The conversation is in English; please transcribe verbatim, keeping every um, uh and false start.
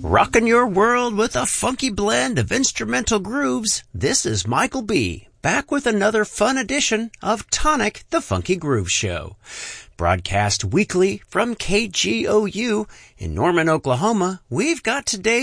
Rocking your world with a funky blend of instrumental grooves, this is Michael B., back with another fun edition of Tonic the Funky Groove Show. Broadcast weekly from K G O U in Norman, Oklahoma, we've got today's